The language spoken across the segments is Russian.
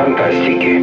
фантастики.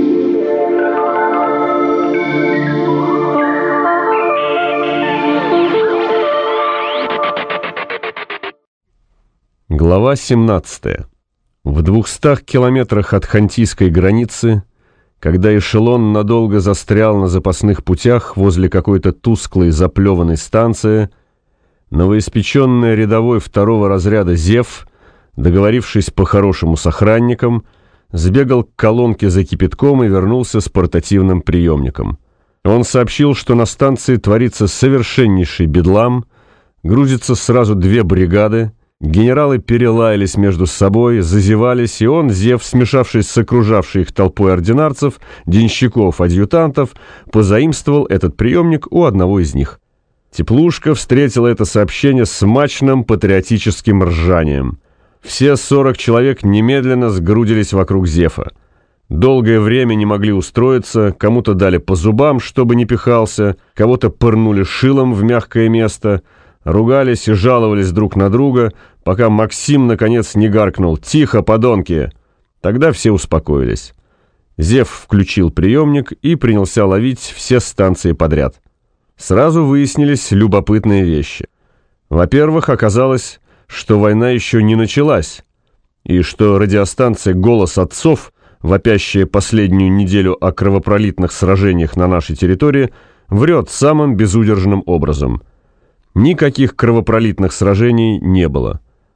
Глава 17. В 200 километрах от хантийской границы, когда эшелон надолго застрял на запасных путях возле какой-то тусклой заплеванной станции, новоиспеченный рядовой второго разряда Зев, договорившись по-хорошему с охранником, сбегал к колонке за кипятком и вернулся с портативным приемником. Он сообщил, что на станции творится совершеннейший бедлам, грузится сразу 2 бригады, генералы перелаялись между собой, зазевались, и он, Зев, смешавшись с окружавшей их толпой ординарцев, денщиков, адъютантов, позаимствовал этот приемник у одного из них. Теплушка встретила это сообщение смачным патриотическим ржанием. Все 40 человек немедленно сгрудились вокруг Зефа. Долгое время не могли устроиться, кому-то дали по зубам, чтобы не пихался, кого-то пырнули шилом в мягкое место, ругались и жаловались друг на друга, пока Максим наконец не гаркнул: «Тихо, подонки!». Тогда все успокоились. Зев включил приемник и принялся ловить все станции подряд. Сразу выяснились любопытные вещи. Во-первых, оказалось, что война еще не началась, и что радиостанция «Голос отцов», вопящая последнюю неделю о кровопролитных сражениях на нашей территории, врет самым безудержным образом. Никаких кровопролитных сражений не было.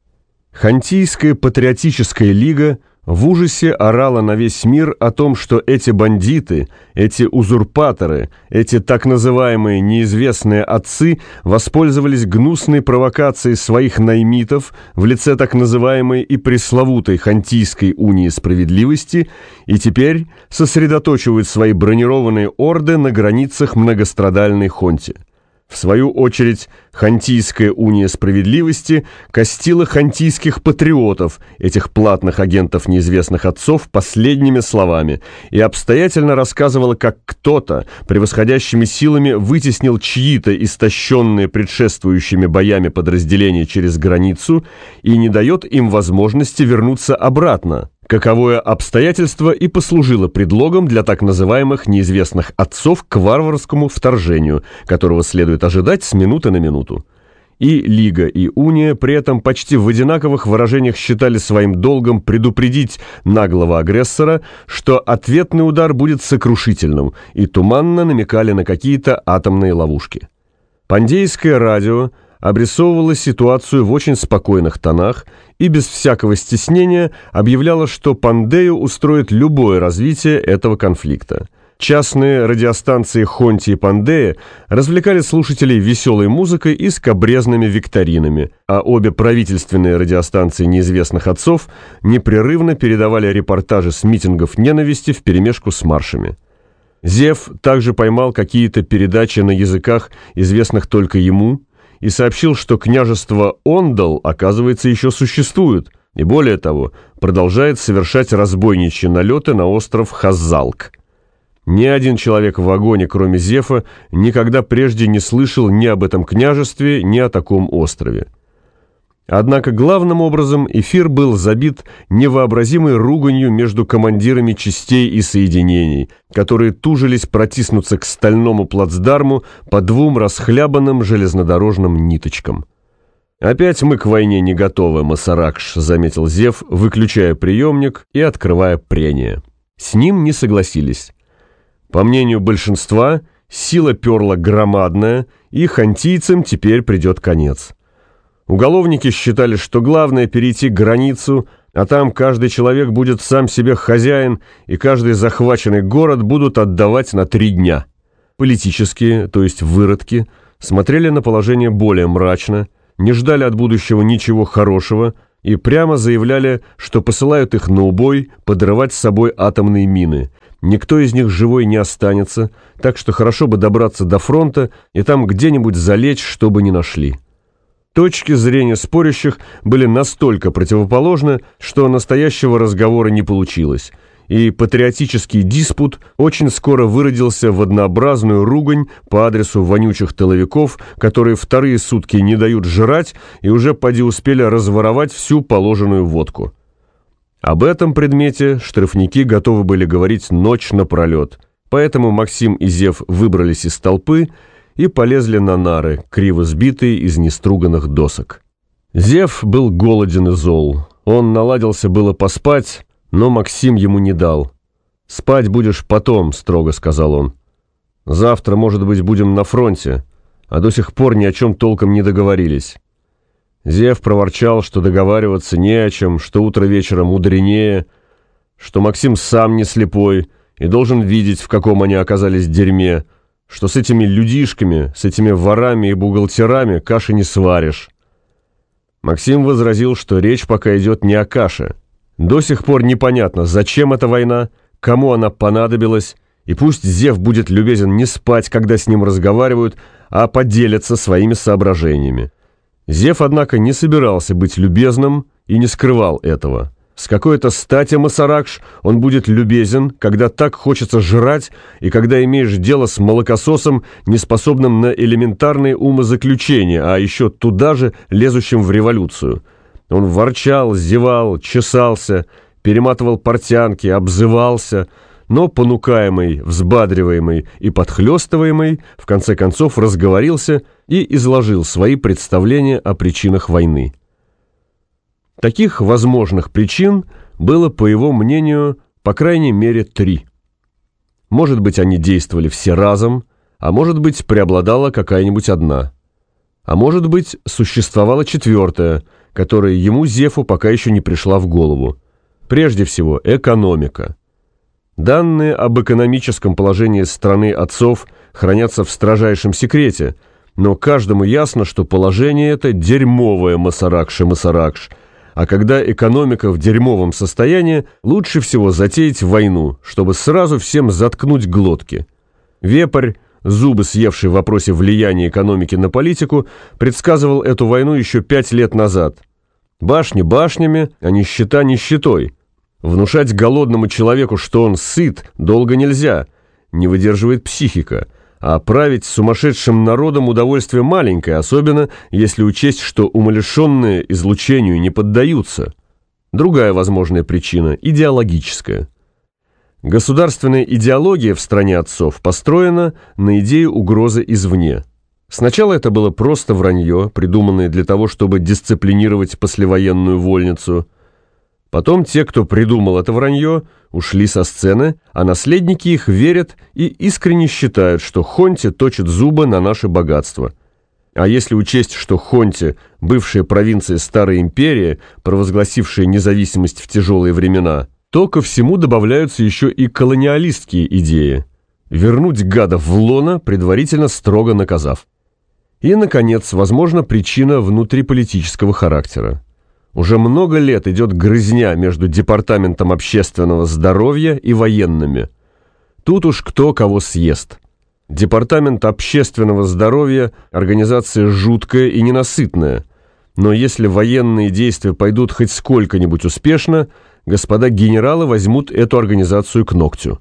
Хантийская патриотическая лига в ужасе орала на весь мир о том, что эти бандиты, эти узурпаторы, эти так называемые неизвестные отцы воспользовались гнусной провокацией своих наймитов в лице так называемой и пресловутой Хантийской унии справедливости и теперь сосредоточивают свои бронированные орды на границах многострадальной Хонти. В свою очередь, Хантийская уния справедливости костила хантийских патриотов, этих платных агентов неизвестных отцов, последними словами, и обстоятельно рассказывала, как кто-то превосходящими силами вытеснил чьи-то истощенные предшествующими боями подразделения через границу и не дает им возможности вернуться обратно. Каковое обстоятельство и послужило предлогом для так называемых неизвестных отцов к варварскому вторжению, которого следует ожидать с минуты на минуту. И Лига, и Уния при этом почти в одинаковых выражениях считали своим долгом предупредить наглого агрессора, что ответный удар будет сокрушительным, и туманно намекали на какие-то атомные ловушки. Пандейское радио обрисовывала ситуацию в очень спокойных тонах и без всякого стеснения объявляла, что Пандею устроит любое развитие этого конфликта. Частные радиостанции Хонти и Пандея развлекали слушателей веселой музыкой и скабрезными викторинами, а обе правительственные радиостанции неизвестных отцов непрерывно передавали репортажи с митингов ненависти вперемешку с маршами. Зев также поймал какие-то передачи на языках, известных только ему, и сообщил, что княжество Ондал, оказывается, еще существует, и более того, продолжает совершать разбойничьи налеты на остров Хаззалк. Ни один человек в вагоне, кроме Зефа, никогда прежде не слышал ни об этом княжестве, ни о таком острове. Однако главным образом эфир был забит невообразимой руганью между командирами частей и соединений, которые тужились протиснуться к стальному плацдарму по 2 расхлябанным железнодорожным ниточкам. «Опять мы к войне не готовы, Масаракш», — заметил Зев, выключая приемник и открывая прение. С ним не согласились. По мнению большинства, сила перла громадная, и хантийцам теперь придет конец. Уголовники считали, что главное перейти границу, а там каждый человек будет сам себе хозяин, и каждый захваченный город будут отдавать на 3 дня. Политические, то есть выродки, смотрели на положение более мрачно, не ждали от будущего ничего хорошего и прямо заявляли, что посылают их на убой подрывать с собой атомные мины. Никто из них живой не останется, так что хорошо бы добраться до фронта и там где-нибудь залечь, чтобы не нашли. Точки зрения спорящих были настолько противоположны, что настоящего разговора не получилось, и патриотический диспут очень скоро выродился в однообразную ругань по адресу вонючих тыловиков, которые вторые сутки не дают жрать и уже поди успели разворовать всю положенную водку. Об этом предмете штрафники готовы были говорить ночь напролет, поэтому Максим и Зев выбрались из толпы и полезли на нары, криво сбитые из неструганных досок. Зев был голоден и зол. Он наладился было поспать, но Максим ему не дал. «Спать будешь потом», — строго сказал он. «Завтра, может быть, будем на фронте, а до сих пор ни о чем толком не договорились». Зев проворчал, что договариваться не о чем, что утро вечера мудренее, что Максим сам не слепой и должен видеть, в каком они оказались дерьме, что с этими людишками, с этими ворами и бухгалтерами каши не сваришь. Максим возразил, что речь пока идет не о каше. До сих пор непонятно, зачем эта война, кому она понадобилась, и пусть Зев будет любезен не спать, когда с ним разговаривают, а поделиться своими соображениями. Зев, однако, не собирался быть любезным и не скрывал этого. С какой-то стати, Мосаракш, он будет любезен, когда так хочется жрать и когда имеешь дело с молокососом, неспособным на элементарные умозаключения, а еще туда же лезущим в революцию. Он ворчал, зевал, чесался, перематывал портянки, обзывался, но, понукаемый, взбадриваемый и подхлестываемый, в конце концов разговорился и изложил свои представления о причинах войны. Таких возможных причин было, по его мнению, по крайней мере 3. Может быть, они действовали все разом, а может быть, преобладала какая-нибудь одна. А может быть, существовала 4-я, которая ему, Зефу, пока еще не пришла в голову. Прежде всего, экономика. Данные об экономическом положении страны отцов хранятся в строжайшем секрете, но каждому ясно, что положение это дерьмовое, Мосаракш, а когда экономика в дерьмовом состоянии, лучше всего затеять войну, чтобы сразу всем заткнуть глотки. Вепрь, зубы съевший в вопросе влияния экономики на политику, предсказывал эту войну еще 5 лет назад. Башни башнями, а нищета нищетой. Внушать голодному человеку, что он сыт, долго нельзя, не выдерживает психика, а править сумасшедшим народом удовольствие маленькое, особенно если учесть, что умалишенные излучению не поддаются. Другая возможная причина – идеологическая. Государственная идеология в стране отцов построена на идее угрозы извне. Сначала это было просто вранье, придуманное для того, чтобы дисциплинировать послевоенную вольницу. Потом те, кто придумал это вранье, ушли со сцены, а наследники их верят и искренне считают, что Хонти точит зубы на наше богатство. А если учесть, что Хонти – бывшая провинция Старой империи, провозгласившая независимость в тяжелые времена, то ко всему добавляются еще и колониалистские идеи. Вернуть гадов в лоно, предварительно строго наказав. И, наконец, возможно, причина внутриполитического характера. Уже много лет идет грызня между Департаментом общественного здоровья и военными. Тут уж кто кого съест. Департамент общественного здоровья – организация жуткая и ненасытная. Но если военные действия пойдут хоть сколько-нибудь успешно, господа генералы возьмут эту организацию к ногтю.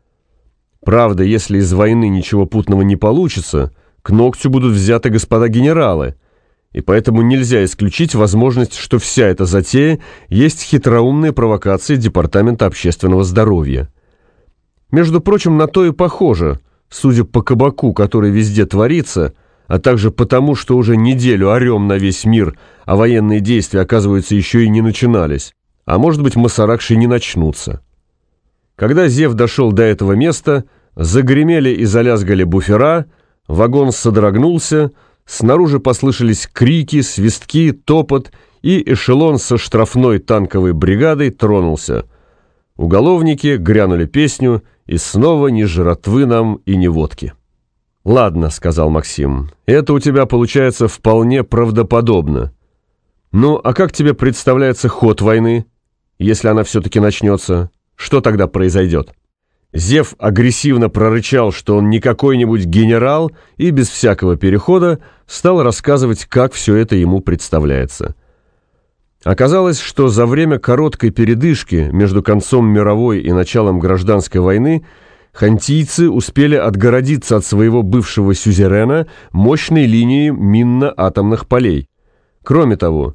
Правда, если из войны ничего путного не получится, к ногтю будут взяты господа генералы. И поэтому нельзя исключить возможность, что вся эта затея есть хитроумные провокации Департамента общественного здоровья. Между прочим, на то и похоже, судя по кабаку, который везде творится, а также потому, что уже неделю орем на весь мир, а военные действия, оказывается, еще и не начинались. А может быть, Мосаракши не начнутся. Когда Зев дошел до этого места, загремели и залязгали буфера, вагон содрогнулся, снаружи послышались крики, свистки, топот, и эшелон со штрафной танковой бригадой тронулся. Уголовники грянули песню, и снова ни жратвы нам и ни водки. «Ладно», — сказал Максим, — «это у тебя получается вполне правдоподобно. Ну, а как тебе представляется ход войны, если она все-таки начнется? Что тогда произойдет?» Зев агрессивно прорычал, что он не какой-нибудь генерал, и без всякого перехода стал рассказывать, как все это ему представляется. Оказалось, что за время короткой передышки между концом мировой и началом гражданской войны хантийцы успели отгородиться от своего бывшего сюзерена мощной линией минно-атомных полей. Кроме того,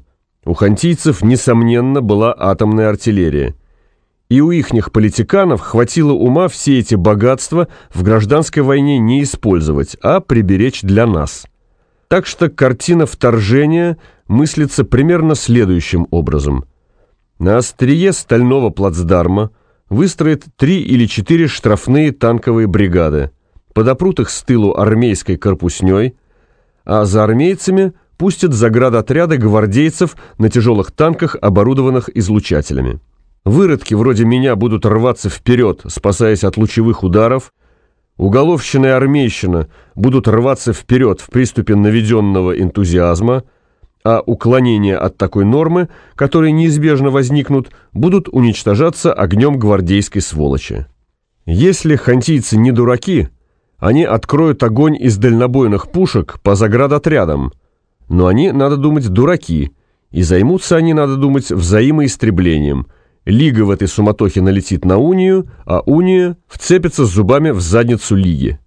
У хантийцев, несомненно, была атомная артиллерия. И у ихних политиканов хватило ума все эти богатства в гражданской войне не использовать, а приберечь для нас. Так что картина вторжения мыслится примерно следующим образом. На острие стального плацдарма выстроят 3 или 4 штрафные танковые бригады, подопрут их с тылу армейской корпусней, а за армейцами пустят заградотряды гвардейцев на тяжелых танках, оборудованных излучателями. Выродки вроде меня будут рваться вперед, спасаясь от лучевых ударов. Уголовщина и армейщина будут рваться вперед в приступе наведенного энтузиазма, а уклонения от такой нормы, которые неизбежно возникнут, будут уничтожаться огнем гвардейской сволочи. Если хантийцы не дураки, они откроют огонь из дальнобойных пушек по заградотрядам, но они, надо думать, дураки, и займутся они, надо думать, взаимоистреблением. Лига в этой суматохе налетит на унию, а уния вцепится зубами в задницу лиги.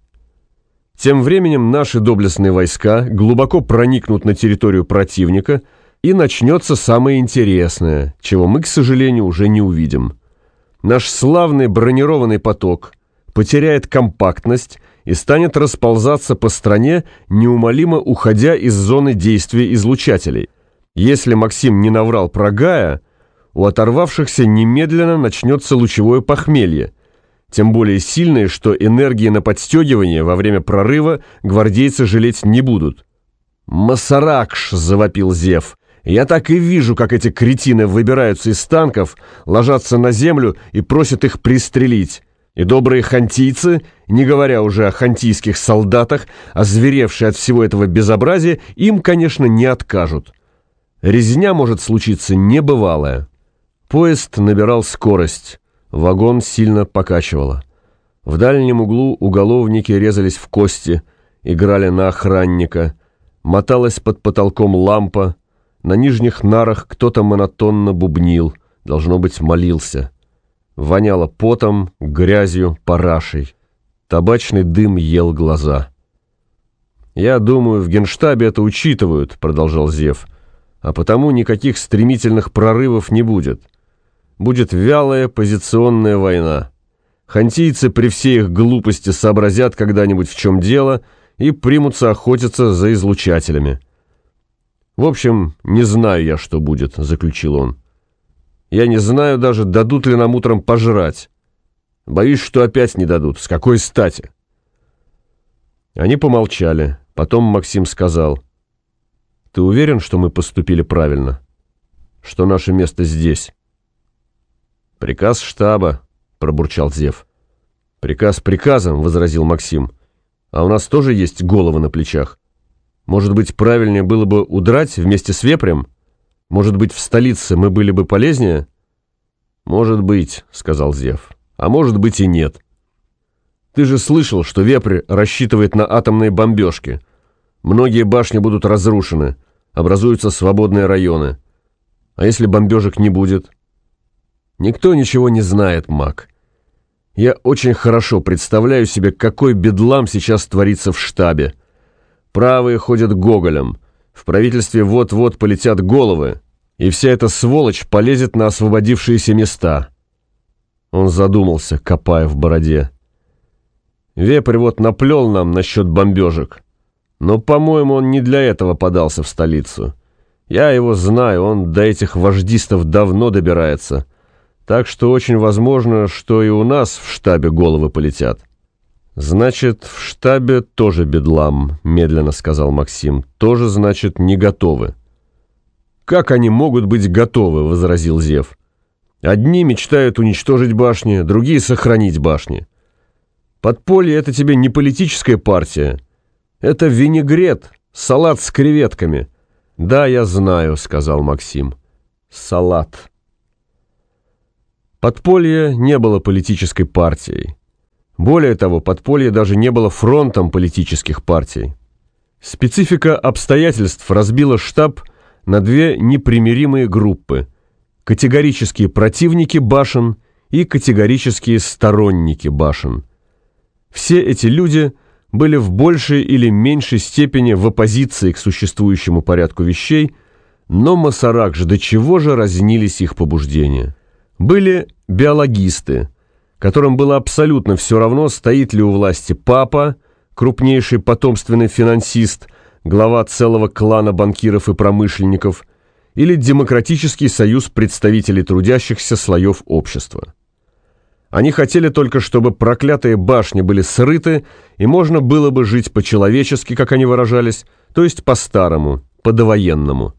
Тем временем наши доблестные войска глубоко проникнут на территорию противника, и начнется самое интересное, чего мы, к сожалению, уже не увидим. Наш славный бронированный поток потеряет компактность и станет расползаться по стране, неумолимо уходя из зоны действия излучателей. Если Максим не наврал про Гая, у оторвавшихся немедленно начнется лучевое похмелье, тем более сильное, что энергии на подстегивание во время прорыва гвардейцы жалеть не будут. «Масаракш!» — завопил Зев. «Я так и вижу, как эти кретины выбираются из танков, ложатся на землю и просят их пристрелить. И добрые хантийцы, не говоря уже о хантийских солдатах, озверевшие от всего этого безобразия, им, конечно, не откажут. Резня может случиться небывалая». Поезд набирал скорость. Вагон сильно покачивало. В дальнем углу уголовники резались в кости, играли на охранника. Моталась под потолком лампа. На нижних нарах кто-то монотонно бубнил, должно быть, молился. Воняло потом, грязью, парашей. Табачный дым ел глаза. «Я думаю, в Генштабе это учитывают», — продолжал Зев. «А потому никаких стремительных прорывов не будет. Будет вялая позиционная война. Хантийцы при всей их глупости сообразят когда-нибудь, в чем дело, и примутся охотиться за излучателями. В общем, не знаю я, что будет», — заключил он. «Я не знаю даже, дадут ли нам утром пожрать. Боюсь, что опять не дадут. С какой стати?» Они помолчали. Потом Максим сказал: «Ты уверен, что мы поступили правильно? Что наше место здесь?» «Приказ штаба», — пробурчал Зев. «Приказ приказом», — возразил Максим. «А у нас тоже есть головы на плечах. Может быть, правильнее было бы удрать вместе с Вепрем? Может быть, в столице мы были бы полезнее?» «Может быть», — сказал Зев. «А может быть и нет. Ты же слышал, что Вепрь рассчитывает на атомные бомбежки. Многие башни будут разрушены, образуются свободные районы. А если бомбежек не будет?» «Никто ничего не знает, Мак. Я очень хорошо представляю себе, какой бедлам сейчас творится в штабе. Правые ходят гоголем, в правительстве вот-вот полетят головы, и вся эта сволочь полезет на освободившиеся места». Он задумался, копая в бороде. «Вепрь вот наплел нам насчет бомбежек. Но, по-моему, он не для этого подался в столицу. Я его знаю, он до этих вождистов давно добирается. Так что очень возможно, что и у нас в штабе головы полетят». «Значит, в штабе тоже бедлам», — медленно сказал Максим. «Тоже, значит, не готовы». «Как они могут быть готовы?» — возразил Зев. «Одни мечтают уничтожить башни, другие — сохранить башни. Подполье — это тебе не политическая партия. Это винегрет, салат с креветками». «Да, я знаю», — сказал Максим. «Салат». Подполье не было политической партией. Более того, подполье даже не было фронтом политических партий. Специфика обстоятельств разбила штаб на две непримиримые группы: категорические противники башен и категорические сторонники башен. Все эти люди были в большей или меньшей степени в оппозиции к существующему порядку вещей, Но Масаракш, до чего же разнились их побуждения. Были биологисты, которым было абсолютно все равно, стоит ли у власти папа, крупнейший потомственный финансист, глава целого клана банкиров и промышленников, или демократический союз представителей трудящихся слоев общества. Они хотели только, чтобы проклятые башни были срыты, и можно было бы жить по-человечески, как они выражались, то есть по-старому, по-довоенному.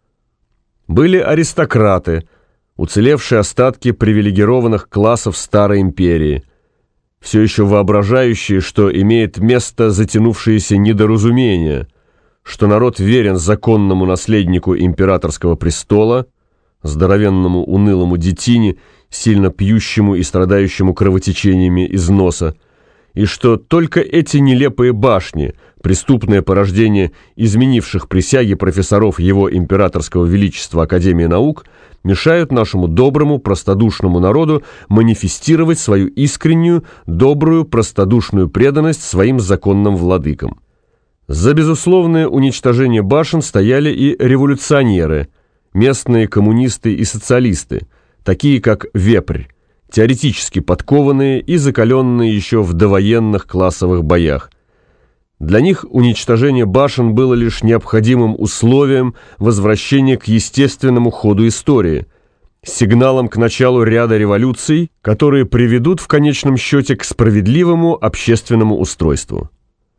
Были аристократы, уцелевшие остатки привилегированных классов старой империи, все еще воображающие, что имеет место затянувшееся недоразумение, что народ верен законному наследнику императорского престола, здоровенному унылому детине, сильно пьющему и страдающему кровотечениями из носа, и что только эти нелепые башни, преступное порождение изменивших присяги профессоров его императорского величества Академии наук, мешают нашему доброму, простодушному народу манифестировать свою искреннюю, добрую, простодушную преданность своим законным владыкам. За безусловное уничтожение башен стояли и революционеры, местные коммунисты и социалисты, такие как Вепрь, теоретически подкованные и закаленные еще в довоенных классовых боях. Для них уничтожение башен было лишь необходимым условием возвращения к естественному ходу истории, сигналом к началу ряда революций, которые приведут в конечном счете к справедливому общественному устройству.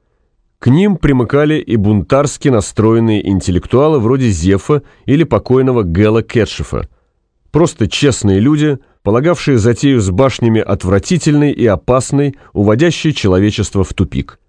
К ним примыкали и бунтарски настроенные интеллектуалы вроде Зефа или покойного Гэла Кетшефа, просто честные люди, полагавшие затею с башнями отвратительной и опасной, уводящей человечество в тупик.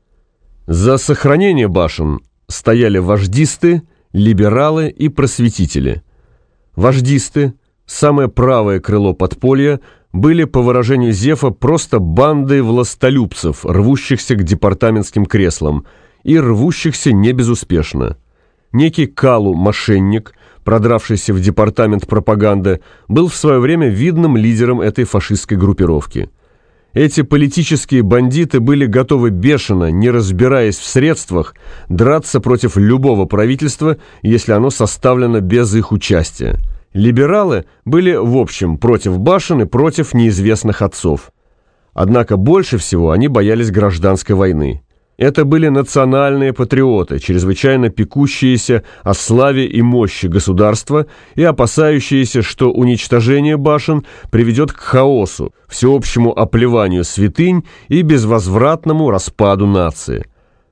За сохранение башен стояли вождисты, либералы и просветители. Вождисты, самое правое крыло подполья, были, по выражению Зефа, просто бандой властолюбцев, рвущихся к департаментским креслам, и рвущихся не безуспешно. Некий Калу, мошенник, продравшийся в департамент пропаганды, был в свое время видным лидером этой фашистской группировки. Эти политические бандиты были готовы бешено, не разбираясь в средствах, драться против любого правительства, если оно составлено без их участия. Либералы были, в общем, против башен и против неизвестных отцов. Однако больше всего они боялись гражданской войны. Это были национальные патриоты, чрезвычайно пекущиеся о славе и мощи государства и опасающиеся, что уничтожение башен приведет к хаосу, всеобщему оплеванию святынь и безвозвратному распаду нации.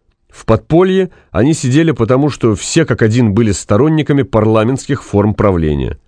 В подполье они сидели потому, что все как один были сторонниками парламентских форм правления.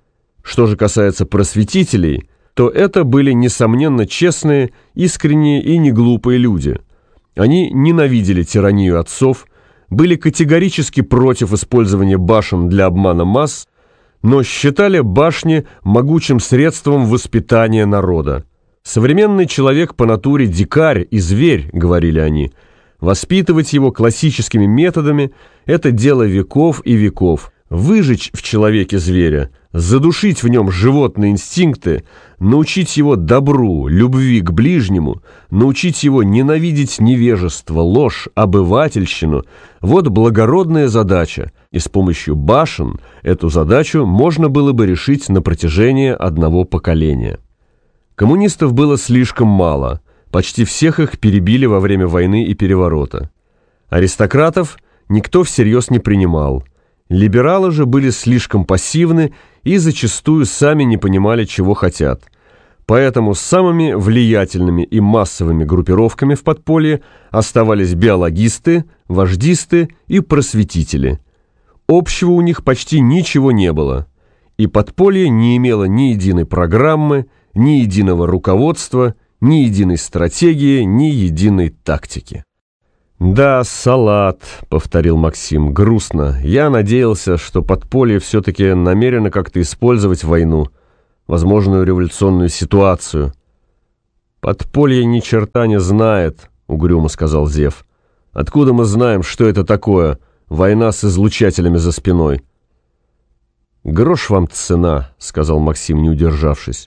Что же касается просветителей, то это были, несомненно, честные, искренние и неглупые люди. Они ненавидели тиранию отцов, были категорически против использования башен для обмана масс, но считали башни могучим средством воспитания народа. «Современный человек по натуре дикарь и зверь», — говорили они. «Воспитывать его классическими методами — это дело веков и веков. Выжечь в человеке зверя, задушить в нем животные инстинкты, научить его добру, любви к ближнему, научить его ненавидеть невежество, ложь, обывательщину – вот благородная задача, и с помощью башен эту задачу можно было бы решить на протяжении одного поколения». Коммунистов было слишком мало, почти всех их перебили во время войны и переворота. Аристократов никто всерьез не принимал. Либералы же были слишком пассивны и зачастую сами не понимали, чего хотят. Поэтому самыми влиятельными и массовыми группировками в подполье оставались биологисты, вождисты и просветители. Общего у них почти ничего не было, и подполье не имело ни единой программы, ни единого руководства, ни единой стратегии, ни единой тактики. «Да, салат», — повторил Максим, — «грустно. Я надеялся, что подполье все-таки намерено как-то использовать войну, возможную революционную ситуацию». «Подполье ни черта не знает», — угрюмо сказал Зев. «Откуда мы знаем, что это такое? Война с излучателями за спиной». «Грош вам цена», — сказал Максим, не удержавшись.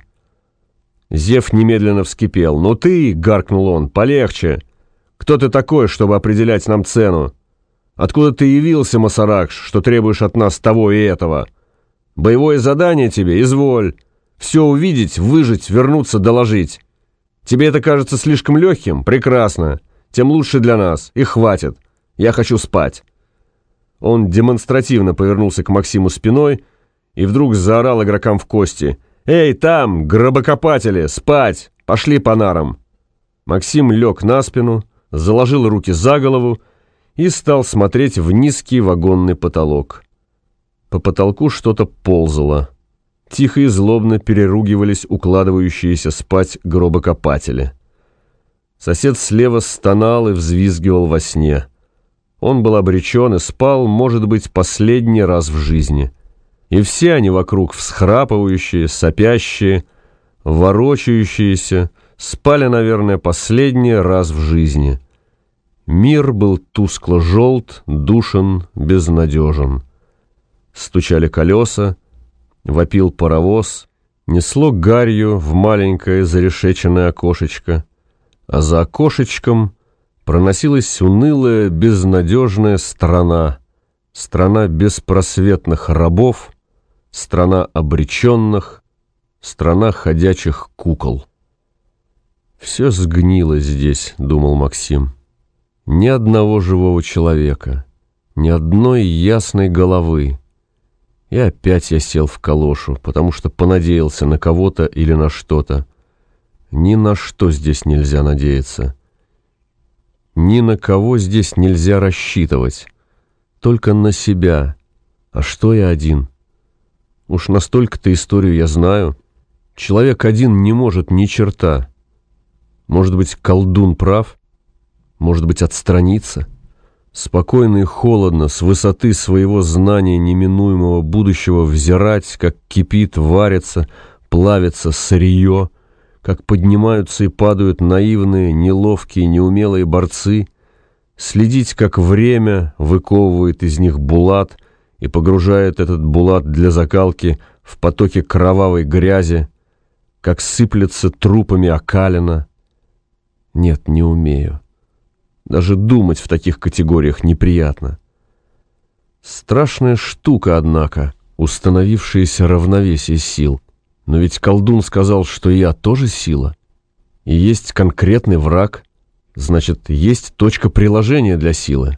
Зев немедленно вскипел. «Ну ты», — гаркнул он, — «полегче. Кто ты такой, чтобы определять нам цену?» Откуда ты явился, Масаракш, что требуешь от нас того и этого? Боевое задание тебе, изволь. Все увидеть, выжить, вернуться, доложить. Тебе это кажется слишком легким? Прекрасно. Тем лучше для нас. И хватит. Я хочу спать». Он демонстративно повернулся к Максиму спиной и вдруг заорал игрокам в кости: «Эй, там, гробокопатели, спать! Пошли по нарам!» Максим лег на спину, заложил руки за голову и стал смотреть в низкий вагонный потолок. По потолку что-то ползало. Тихо и злобно переругивались укладывающиеся спать гробокопатели. Сосед слева стонал и взвизгивал во сне. Он был обречен и спал, может быть, последний раз в жизни. И все они вокруг, всхрапывающие, сопящие, ворочающиеся, спали, наверное, последний раз в жизни. Мир был тускло-желт, душен, безнадежен. Стучали колеса, вопил паровоз, несло гарью в маленькое зарешеченное окошечко, а за окошечком проносилась унылая, безнадежная страна, страна беспросветных рабов, страна обреченных, страна ходячих кукол. «Все сгнило здесь», — думал Максим. «Ни одного живого человека, ни одной ясной головы». И опять я сел в калошу, потому что понадеялся на кого-то или на что-то. Ни на что здесь нельзя надеяться. Ни на кого здесь нельзя рассчитывать. Только на себя. А что я один? Уж настолько-то историю я знаю. Человек один не может ни черта. Может быть, колдун прав? Может быть, отстраниться? Спокойно и холодно, с высоты своего знания неминуемого будущего взирать, как кипит, варится, плавится сырье, как поднимаются и падают наивные, неловкие, неумелые борцы, следить, как время выковывает из них булат и погружает этот булат для закалки в потоки кровавой грязи, как сыплется трупами окалина. Нет, не умею. Даже думать в таких категориях неприятно. Страшная штука, однако, установившееся равновесие сил. Но ведь колдун сказал, что я тоже сила. И есть конкретный враг, значит, есть точка приложения для силы.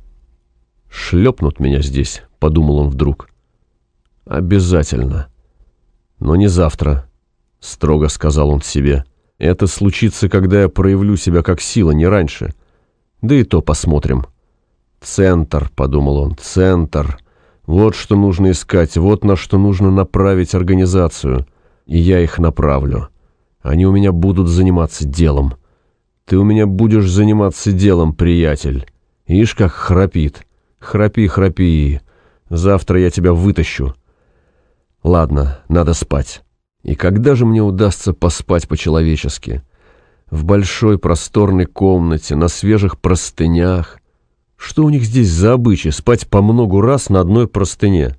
«Шлепнут меня здесь», — подумал он вдруг. «Обязательно. Но не завтра», — строго сказал он себе. «Это случится, когда я проявлю себя как сила, не раньше. Да и то посмотрим». «Центр», — подумал он, — «центр. Вот что нужно искать, вот на что нужно направить организацию. И я их направлю. Они у меня будут заниматься делом. Ты у меня будешь заниматься делом, приятель. Ишь, как храпит. Храпи, храпи. Завтра я тебя вытащу. Ладно, надо спать. И когда же мне удастся поспать по-человечески? В большой просторной комнате, на свежих простынях. Что у них здесь за обычай, спать по многу раз на одной простыне?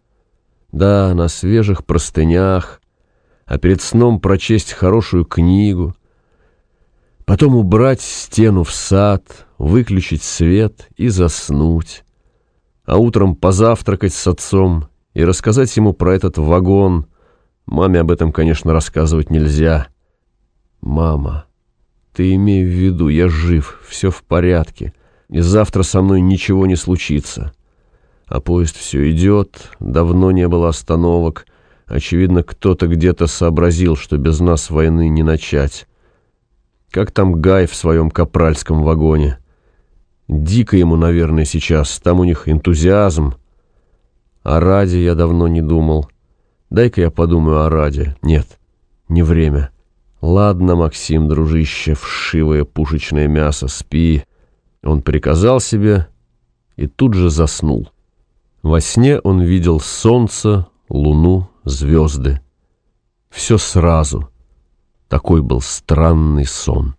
Да, на свежих простынях, а перед сном прочесть хорошую книгу, потом убрать стену в сад, выключить свет и заснуть, а утром позавтракать с отцом и рассказать ему про этот вагон. Маме об этом, конечно, рассказывать нельзя. «Мама, ты имей в виду, я жив, все в порядке, и завтра со мной ничего не случится. А поезд все идет, давно не было остановок. Очевидно, кто-то где-то сообразил, что без нас войны не начать. Как там Гай в своем капральском вагоне? Дико ему, наверное, сейчас, там у них энтузиазм. О Раде я давно не думал. Дай-ка я подумаю о Раде. Нет, не время. Ладно, Максим, дружище, вшивое пушечное мясо, спи». Он приказал себе и тут же заснул. Во сне он видел солнце, луну, звезды. Все сразу. Такой был странный сон.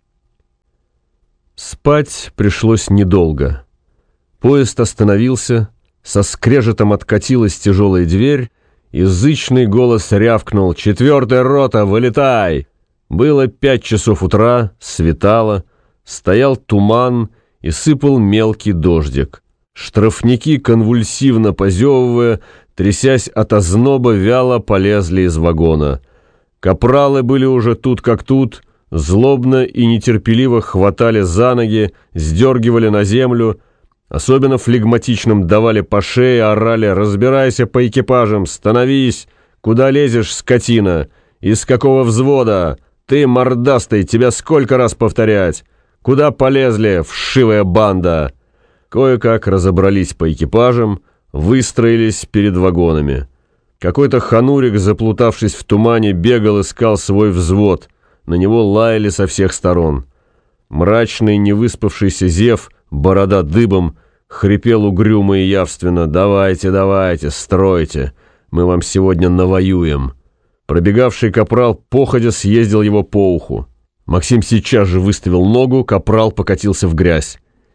Спать пришлось недолго. Поезд остановился, со скрежетом откатилась тяжелая дверь, и зычный голос рявкнул: «Четвертая рота, вылетай!» Было 5 часов утра, светало, стоял туман и сыпал мелкий дождик. Штрафники, конвульсивно позевывая, трясясь от озноба, вяло полезли из вагона. Капралы были уже тут как тут, злобно и нетерпеливо хватали за ноги, сдергивали на землю, особенно флегматичным давали по шее, орали: «Разбирайся по экипажам, становись! Куда лезешь, скотина? Из какого взвода? Ты, мордастый, тебя сколько раз повторять? Куда полезли, вшивая банда?» Кое-как разобрались по экипажам, выстроились перед вагонами. Какой-то ханурик, заплутавшись в тумане, бегал, искал свой взвод. На него лаяли со всех сторон. Мрачный, невыспавшийся зев, борода дыбом, хрипел угрюмо и явственно: «Давайте, давайте, стройте, мы вам сегодня навоюем». Пробегавший капрал походя съездил его по уху. Максим сейчас же выставил ногу, капрал покатился в грязь.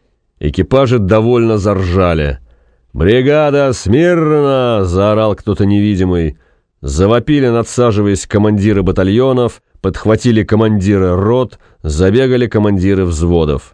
Экипажи довольно заржали. «Бригада, смирно!» — заорал кто-то невидимый. Завопили, надсаживаясь, командиры батальонов, подхватили командиры рот, забегали командиры взводов.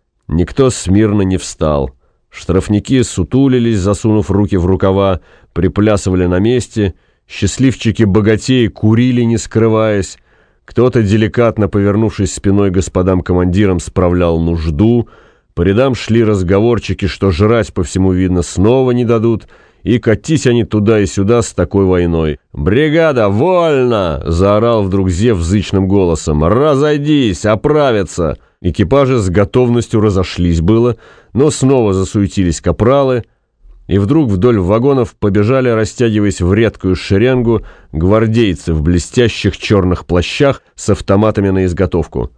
Никто смирно не встал. Штрафники сутулились, засунув руки в рукава, приплясывали на месте. Счастливчики-богатеи курили, не скрываясь. Кто-то, деликатно повернувшись спиной господам командирам, справлял нужду. По рядам шли разговорчики, что жрать, по всему видно, снова не дадут, и катись они туда и сюда с такой войной. «Бригада, вольно!» — заорал вдруг зев зычным голосом. «Разойдись, оправиться!» Экипажи с готовностью разошлись было, но снова засуетились капралы, и вдруг вдоль вагонов побежали, растягиваясь в редкую шеренгу, гвардейцы в блестящих черных плащах с автоматами на изготовку.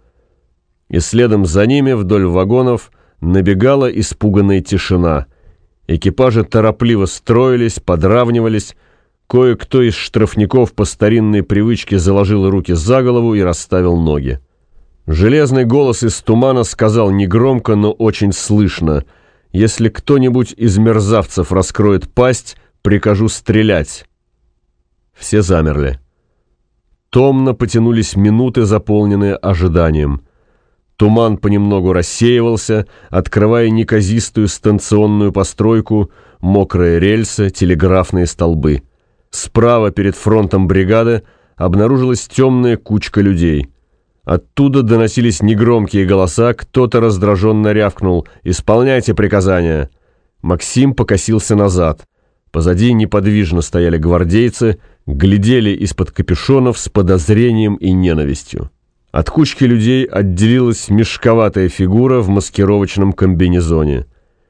И следом за ними вдоль вагонов набегала испуганная тишина. Экипажи торопливо строились, подравнивались. Кое-кто из штрафников по старинной привычке заложил руки за голову и расставил ноги. Железный голос из тумана сказал негромко, но очень слышно: «Если кто-нибудь из мерзавцев раскроет пасть, прикажу стрелять». Все замерли. Томно потянулись минуты, заполненные ожиданием. Туман понемногу рассеивался, открывая неказистую станционную постройку, мокрые рельсы, телеграфные столбы. Справа перед фронтом бригады обнаружилась темная кучка людей. Оттуда доносились негромкие голоса, кто-то раздраженно рявкнул: «Исполняйте приказания!» Максим покосился назад. Позади неподвижно стояли гвардейцы, глядели из-под капюшонов с подозрением и ненавистью. От кучки людей отделилась мешковатая фигура в маскировочном комбинезоне.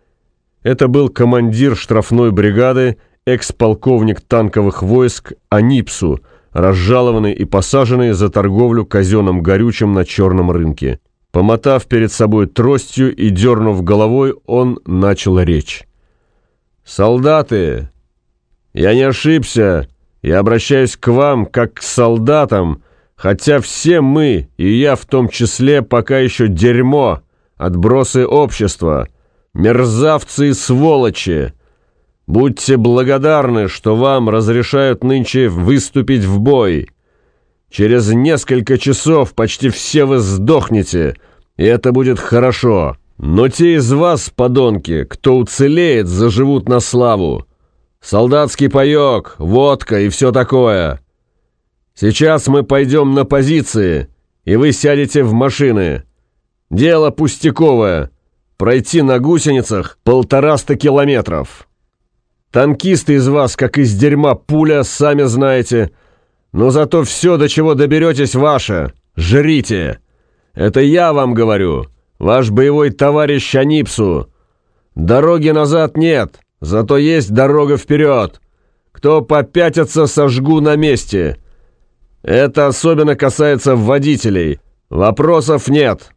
Это был командир штрафной бригады, экс-полковник танковых войск Анипсу, разжалованный и посаженный за торговлю казенным горючим на черном рынке. Помотав перед собой тростью и дернув головой, он начал речь. «Солдаты, я не ошибся, я обращаюсь к вам как к солдатам, хотя все мы, и я в том числе, пока еще дерьмо, отбросы общества, мерзавцы и сволочи. Будьте благодарны, что вам разрешают нынче выступить в бой. Через несколько часов почти все вы сдохнете, и это будет хорошо. Но те из вас, подонки, кто уцелеет, заживут на славу. Солдатский паёк, водка и все такое. Сейчас мы пойдем на позиции, и вы сядете в машины. Дело пустяковое. Пройти на гусеницах 150 километров. Танкисты из вас, как из дерьма пуля, сами знаете. Но зато все, до чего доберетесь, ваше. Жрите. Это я вам говорю, ваш боевой товарищ Анипсу. Дороги назад нет, зато есть дорога вперед. Кто попятится, сожгу на месте. Это особенно касается водителей. Вопросов нет.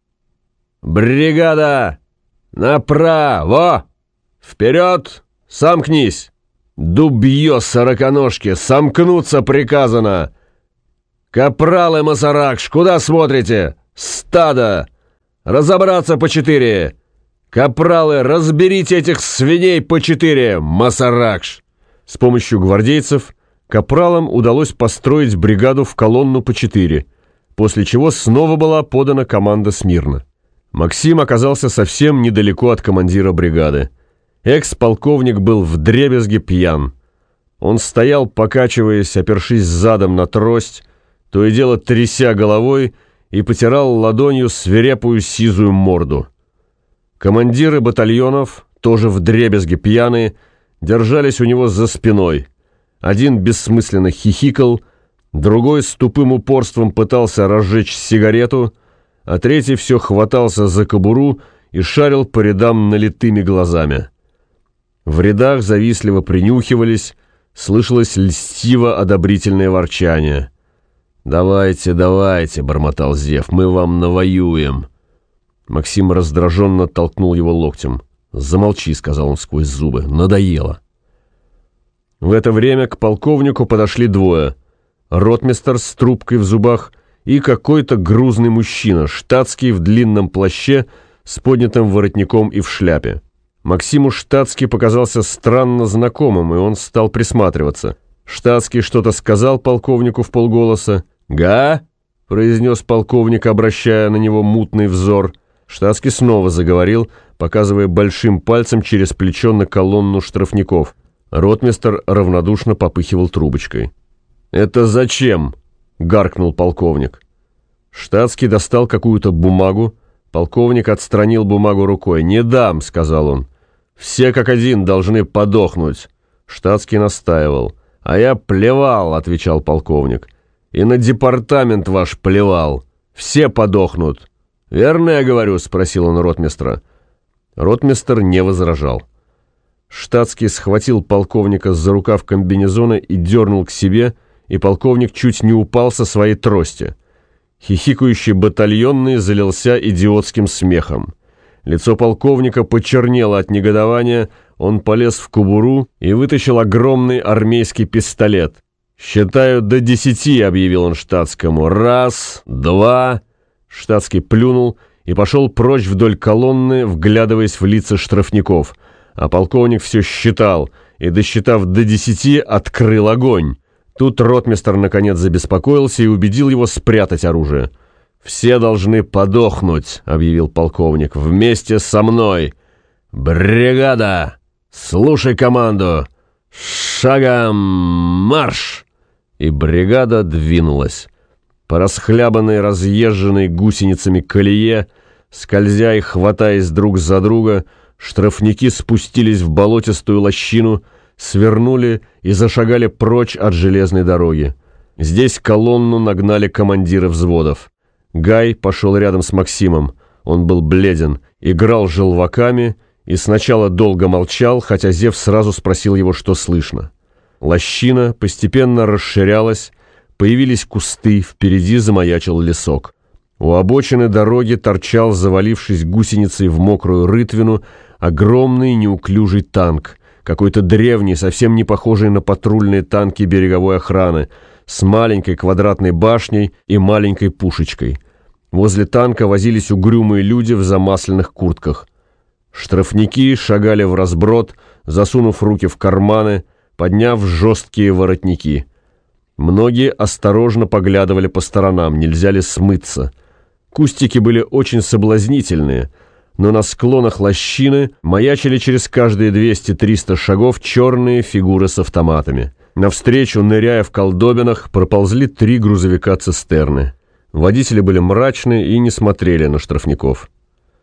Бригада! Направо! Вперед! Сомкнись! Дубье сороконожки! Сомкнуться приказано! Капралы, Масаракш, куда смотрите? Стадо! Разобраться по 4! Капралы, разберите этих свиней по 4! Масаракш!» С помощью гвардейцев капралам удалось построить бригаду в колонну по 4, после чего снова была подана команда смирно. Максим оказался совсем недалеко от командира бригады. Экс-полковник был вдребезги пьян. Он стоял, покачиваясь, опершись задом на трость, то и дело тряся головой, и потирал ладонью свирепую сизую морду. Командиры батальонов, тоже вдребезги пьяные, держались у него за спиной. Один бессмысленно хихикал, другой с тупым упорством пытался разжечь сигарету, а третий все хватался за кобуру и шарил по рядам налитыми глазами. В рядах завистливо принюхивались, слышалось льстиво-одобрительное ворчание. «Давайте, давайте», — бормотал Зев, — «мы вам навоюем». Максим раздраженно толкнул его локтем. «Замолчи», — сказал он сквозь зубы, — «надоело». В это время к полковнику подошли двое. Ротмистр с трубкой в зубах и какой-то грузный мужчина, штатский в длинном плаще с поднятым воротником и в шляпе. Максиму штатский показался странно знакомым, и он стал присматриваться. Штатский что-то сказал полковнику вполголоса. «Га?» — произнес полковник, обращая на него мутный взор. Штатский снова заговорил, показывая большим пальцем через плечо на колонну штрафников. Ротмистр равнодушно попыхивал трубочкой. «Это зачем?» — гаркнул полковник. Штатский достал какую-то бумагу. Полковник отстранил бумагу рукой. «Не дам», — сказал он. «Все как один должны подохнуть». Штатский настаивал. «А я плевал», — отвечал полковник. «И на департамент ваш плевал. Все подохнут». «Верно я говорю?» — спросил он ротмистра. Ротмистр не возражал. Штатский схватил полковника за рукав комбинезона и дернул к себе, и полковник чуть не упал со своей трости. Хихикающий батальонный залился идиотским смехом. Лицо полковника почернело от негодования, он полез в кобуру и вытащил огромный армейский пистолет. «Считаю до 10», — объявил он штатскому. «Раз, два...» Штатский плюнул и пошел прочь вдоль колонны, вглядываясь в лица штрафников. А полковник все считал, и, досчитав до 10, открыл огонь. Тут ротмистр наконец забеспокоился и убедил его спрятать оружие. «Все должны подохнуть», — объявил полковник, — «вместе со мной. Бригада! Слушай команду! Шагом марш!» И бригада двинулась. По расхлябанной, разъезженной гусеницами колее, скользя и хватаясь друг за друга, штрафники спустились в болотистую лощину, свернули и зашагали прочь от железной дороги. Здесь колонну нагнали командиры взводов. Гай пошел рядом с Максимом. Он был бледен, играл желваками и сначала долго молчал, хотя Зев сразу спросил его, что слышно. Лощина постепенно расширялась, появились кусты, впереди замаячил лесок. У обочины дороги торчал, завалившись гусеницей в мокрую рытвину, огромный неуклюжий танк, какой-то древний, совсем не похожий на патрульные танки береговой охраны, с маленькой квадратной башней и маленькой пушечкой. Возле танка возились угрюмые люди в замасленных куртках. Штрафники шагали вразброд, засунув руки в карманы, подняв жесткие воротники. Многие осторожно поглядывали по сторонам, нельзя ли смыться. Кустики были очень соблазнительные, но на склонах лощины маячили через каждые 200-300 шагов черные фигуры с автоматами. Навстречу, ныряя в колдобинах, проползли 3 грузовика-цистерны. Водители были мрачны и не смотрели на штрафников.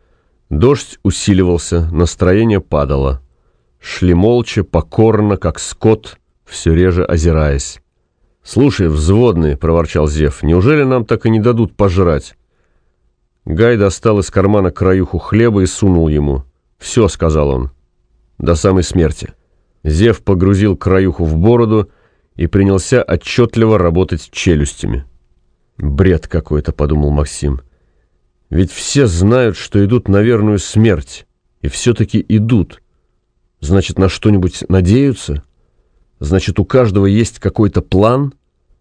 Дождь усиливался, настроение падало. Шли молча, покорно, как скот, все реже озираясь. «Слушай, взводный», — проворчал Зев, — «неужели нам так и не дадут пожрать?» Гай достал из кармана краюху хлеба и сунул ему. «Все», — сказал он, — «до самой смерти». Зев погрузил краюху в бороду и принялся отчетливо работать челюстями. «Бред какой-то», — подумал Максим. «Ведь все знают, что идут на верную смерть, и все-таки идут. Значит, на что-нибудь надеются? Значит, у каждого есть какой-то план?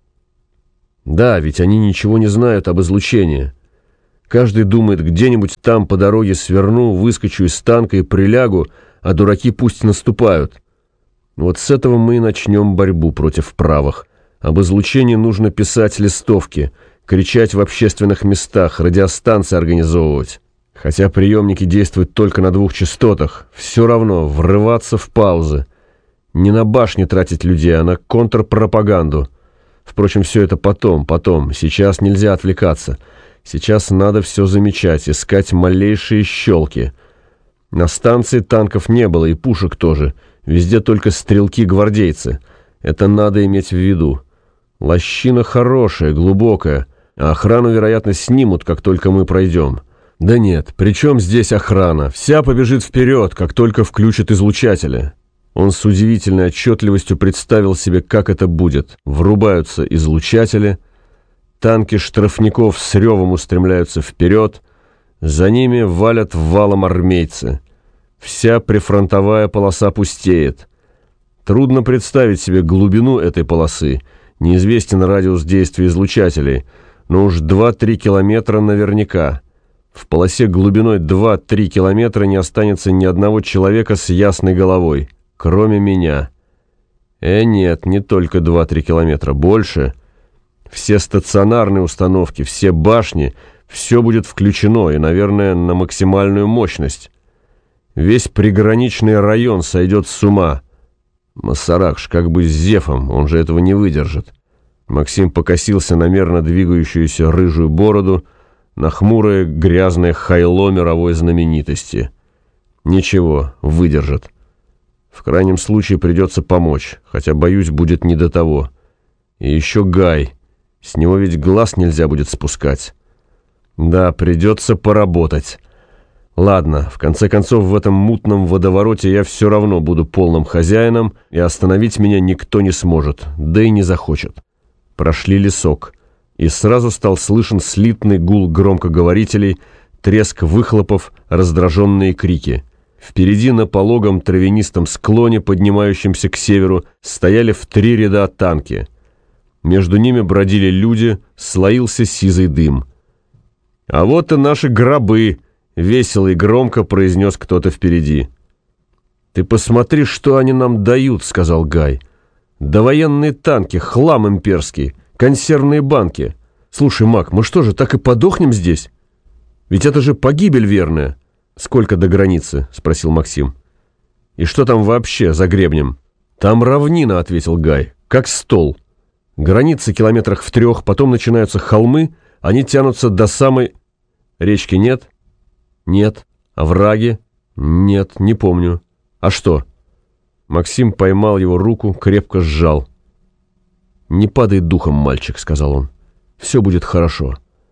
Да, ведь они ничего не знают об излучении. Каждый думает, где-нибудь там по дороге сверну, выскочу из танка и прилягу, а дураки пусть наступают. Вот с этого мы и начнем борьбу против правых. Об излучении нужно писать листовки, кричать в общественных местах, радиостанции организовывать. Хотя приемники действуют только на 2 частотах, все равно врываться в паузы. Не на башне тратить людей, а на контрпропаганду. Впрочем, все это потом. Сейчас нельзя отвлекаться. Сейчас надо все замечать, искать малейшие щелки. На станции танков не было и пушек тоже. Везде только стрелки-гвардейцы. Это надо иметь в виду. Лощина хорошая, глубокая, а охрану, вероятно, снимут, как только мы пройдем. Да нет, при чем здесь охрана? Вся побежит вперед, как только включат излучатели. Он с удивительной отчетливостью представил себе, как это будет. Врубаются излучатели, танки штрафников с ревом устремляются вперед, за ними валят валом армейцы. Вся прифронтовая полоса пустеет. Трудно представить себе глубину этой полосы. Неизвестен радиус действия излучателей, но уж 2-3 километра наверняка. В полосе глубиной 2-3 километра не останется ни одного человека с ясной головой, кроме меня. Нет, не только 2-3 километра, больше. Все стационарные установки, все башни, все будет включено и, наверное, на максимальную мощность. Весь приграничный район сойдет с ума. Масаракш, как бы с Зефом, он же этого не выдержит. Максим покосился на мерно двигающуюся рыжую бороду, на хмурое грязное хайло мировой знаменитости. Ничего, выдержит. В крайнем случае придется помочь, хотя, боюсь, будет не до того. И еще Гай. С него ведь глаз нельзя будет спускать. Да, придется поработать. Ладно, в конце концов, в этом мутном водовороте я все равно буду полным хозяином, и остановить меня никто не сможет, да и не захочет. Прошли лесок, и сразу стал слышен слитный гул громкоговорителей, треск выхлопов, раздраженные крики. Впереди на пологом травянистом склоне, поднимающемся к северу, стояли в 3 ряда танки. Между ними бродили люди, слоился сизый дым. «А вот и наши гробы!» — весело и громко произнес кто-то впереди. «Ты посмотри, что они нам дают», — сказал Гай. «Довоенные танки, хлам имперский, консервные банки. Слушай, Мак, мы что же, так и подохнем здесь? Ведь это же погибель верная». «Сколько до границы?» — спросил Максим. «И что там вообще за гребнем?» «Там равнина», — ответил Гай, — «как стол. Граница километрах в 3, потом начинаются холмы, они тянутся до самой... Речки нет?» «Нет». «Овраги?» «Нет, не помню». «А что?» Максим поймал его руку, крепко сжал. «Не падай духом, мальчик», — сказал он. «Все будет хорошо».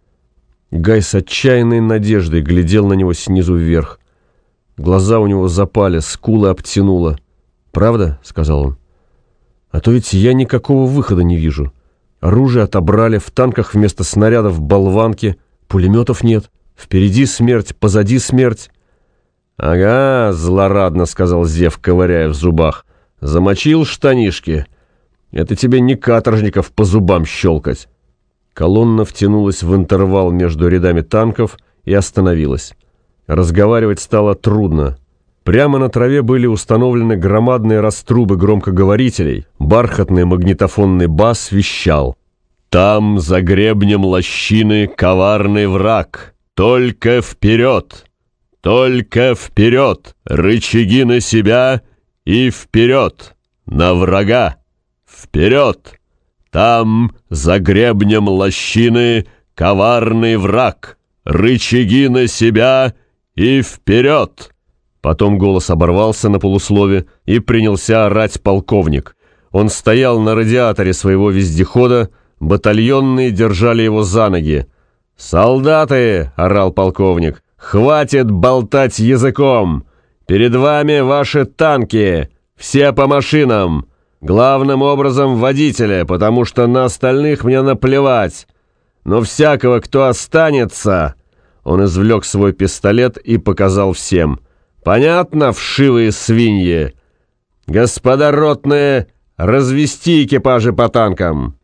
Гай с отчаянной надеждой глядел на него снизу вверх. Глаза у него запали, скулы обтянуло. «Правда?» — сказал он. «А то ведь я никакого выхода не вижу. Оружие отобрали, в танках вместо снарядов болванки, пулеметов нет. Впереди смерть, позади смерть». «Ага», — злорадно сказал Зев, ковыряя в зубах. «Замочил штанишки? Это тебе не каторжников по зубам щелкать». Колонна втянулась в интервал между рядами танков и остановилась. Разговаривать стало трудно. Прямо на траве были установлены громадные раструбы громкоговорителей. Бархатный магнитофонный бас вещал: «Там, за гребнем лощины, коварный враг. Только вперед! Только вперед! Рычаги на себя и вперед! На врага! Вперед! Там, за гребнем лощины, коварный враг. Рычаги на себя и вперед!» Потом голос оборвался на полуслове, и принялся орать полковник. Он стоял на радиаторе своего вездехода, батальонные держали его за ноги. «Солдаты!» — орал полковник. «Хватит болтать языком! Перед вами ваши танки! Все по машинам! Главным образом водителя, потому что на остальных мне наплевать. Но всякого, кто останется...» Он извлек свой пистолет и показал всем. «Понятно, вшивые свиньи? Господа ротные, развести экипажи по танкам!»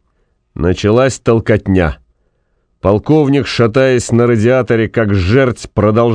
Началась толкотня. Полковник, шатаясь на радиаторе, как жерть, продолжал